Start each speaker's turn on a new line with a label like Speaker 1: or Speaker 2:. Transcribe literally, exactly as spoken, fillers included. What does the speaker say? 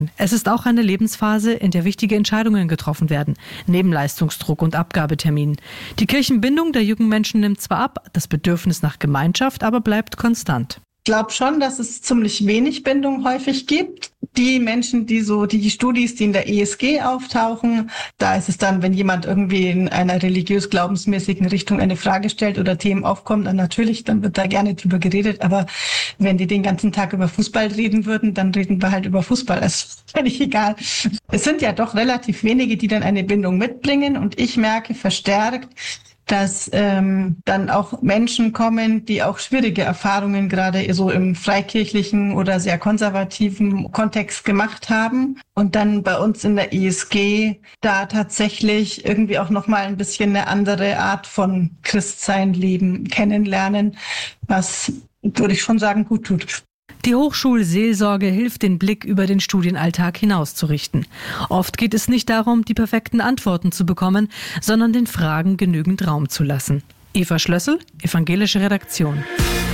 Speaker 1: Es ist auch eine Lebensphase, in der wichtige Entscheidungen getroffen werden, neben Leistungsdruck und Abgabeterminen. Die Kirchenbindung der jungen Menschen nimmt zwar ab, das Bedürfnis nach Gemeinschaft aber bleibt konstant.
Speaker 2: Ich glaube schon, dass es ziemlich wenig Bindung häufig gibt. Die Menschen, die so, die Studis, die in der E S G auftauchen, da ist es dann, wenn jemand irgendwie in einer religiös-glaubensmäßigen Richtung eine Frage stellt oder Themen aufkommen, dann natürlich, dann wird da gerne drüber geredet. Aber wenn die den ganzen Tag über Fußball reden würden, dann reden wir halt über Fußball. Das ist völlig egal. Es sind ja doch relativ wenige, die dann eine Bindung mitbringen. Und ich merke verstärkt, dass ähm, dann auch Menschen kommen, die auch schwierige Erfahrungen gerade so im freikirchlichen oder sehr konservativen Kontext gemacht haben und dann bei uns in der E S G da tatsächlich irgendwie auch nochmal ein bisschen eine andere Art von Christsein leben, kennenlernen, was, würde ich schon sagen, gut tut.
Speaker 1: Die Hochschulseelsorge hilft, den Blick über den Studienalltag hinauszurichten. Oft geht es nicht darum, die perfekten Antworten zu bekommen, sondern den Fragen genügend Raum zu lassen. Eva Schlössel, Evangelische Redaktion.